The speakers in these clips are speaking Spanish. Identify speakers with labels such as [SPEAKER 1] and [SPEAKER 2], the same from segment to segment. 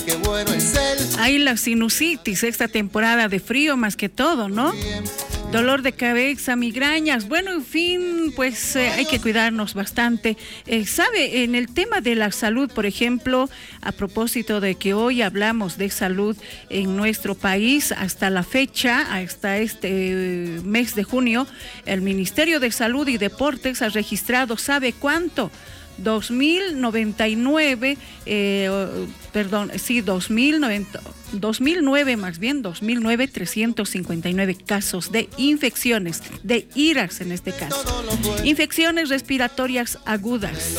[SPEAKER 1] qué bueno es él.
[SPEAKER 2] Hay la sinusitis, esta temporada de frío más que todo, ¿no? Dolor de cabeza, migrañas, bueno, en fin, pues hay que cuidarnos bastante. ¿Sabe? En el tema de la salud, por ejemplo, a propósito de que hoy hablamos de salud en nuestro país, hasta la fecha, hasta este mes de junio, el Ministerio de Salud y Deportes ha registrado, ¿sabe cuánto? 2009 359 casos de infecciones, de IRAS en este caso. Infecciones respiratorias agudas.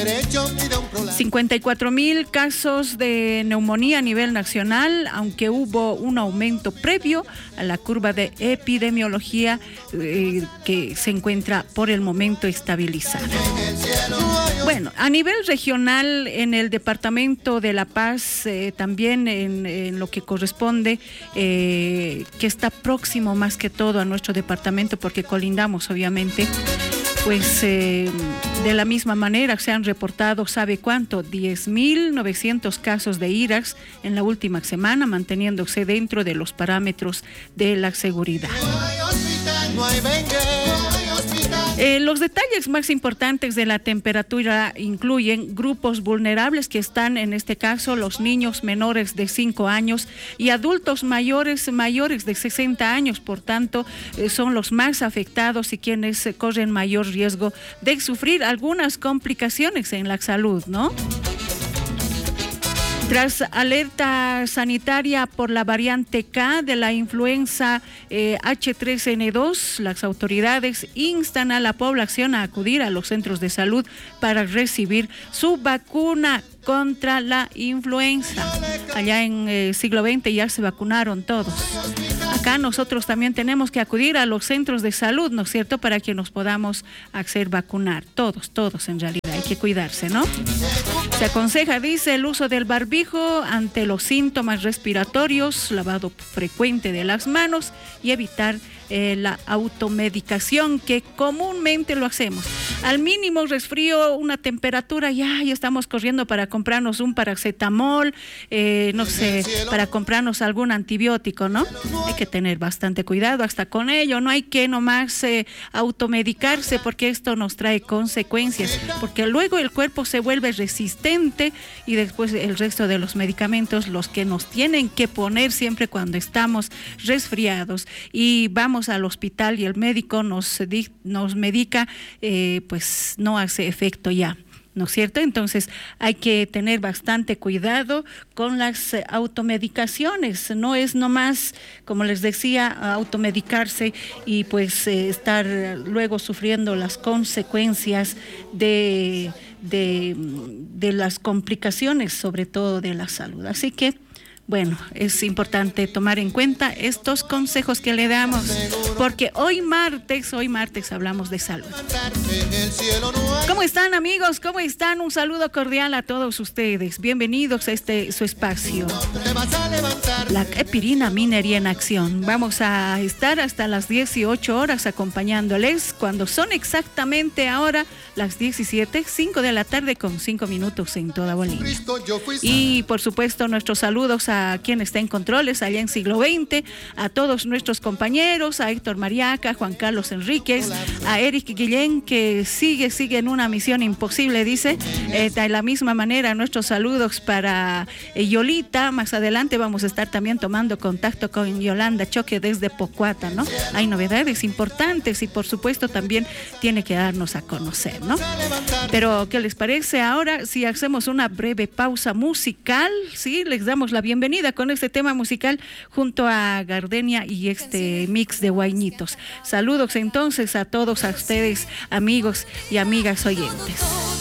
[SPEAKER 2] 54,000 casos de neumonía a nivel nacional, aunque hubo un aumento previo a la curva de epidemiología que se encuentra por el momento estabilizada. Bueno, a nivel regional, en el departamento de La Paz, también en lo que corresponde, que está próximo más que todo a nuestro departamento, porque colindamos obviamente, pues de la misma manera se han reportado, ¿sabe cuánto? 10.900 casos de IRAX en la última semana, manteniéndose dentro de los parámetros de la seguridad. Los detalles más importantes de la temperatura incluyen grupos vulnerables, que están en este caso los niños menores de 5 años y adultos mayores de 60 años, por tanto son los más afectados y quienes corren mayor riesgo de sufrir algunas complicaciones en la salud, ¿no? Tras alerta sanitaria por la variante K de la influenza H3N2, las autoridades instan a la población a acudir a los centros de salud para recibir su vacuna contra la influenza. Allá en siglo XX ya se vacunaron todos. Acá nosotros también tenemos que acudir a los centros de salud, ¿no es cierto?, para que nos podamos hacer vacunar. Todos en realidad, hay que cuidarse, ¿no? Se aconseja, dice, el uso del barbijo ante los síntomas respiratorios, lavado frecuente de las manos y evitar la automedicación, que comúnmente lo hacemos. Al mínimo resfrío, una temperatura, ya estamos corriendo para comprarnos un paracetamol, no sé, para comprarnos algún antibiótico, ¿no? Hay que tener bastante cuidado hasta con ello, no hay que nomás automedicarse, porque esto nos trae consecuencias, porque luego el cuerpo se vuelve resistente y después el resto de los medicamentos, los que nos tienen que poner siempre cuando estamos resfriados y vamos al hospital y el médico nos medica, pues no hace efecto ya, ¿no es cierto? Entonces hay que tener bastante cuidado con las automedicaciones. No es nomás, como les decía, automedicarse y pues estar luego sufriendo las consecuencias de las complicaciones, sobre todo de la salud. Así que bueno, es importante tomar en cuenta estos consejos que le damos, porque hoy martes hablamos de salud. ¿Cómo están, amigos? ¿Cómo están? Un saludo cordial a todos ustedes. Bienvenidos a su espacio. La Epirina Minería en Acción. Vamos a estar hasta las 18 horas acompañándoles, cuando son exactamente ahora las 17:05 de la tarde con 5 minutos en toda Bolivia. Y por supuesto nuestros saludos a quien está en controles allá en siglo XX, a todos nuestros compañeros, a Héctor Mariaca, Juan Carlos Enríquez, a Eric Guillén, que sigue en una misión imposible, dice. De la misma manera, nuestros saludos para Yolita. Más adelante vamos a estar también tomando contacto con Yolanda Choque desde Pocuata, ¿no? Hay novedades importantes y por supuesto también tiene que darnos a conocer, ¿no? Pero, ¿qué les parece ahora si hacemos una breve pausa musical? Sí, les damos la bienvenida con este tema musical junto a Gardenia y este mix de guañitos. Saludos entonces a todos, a ustedes, amigos y amigas oyentes.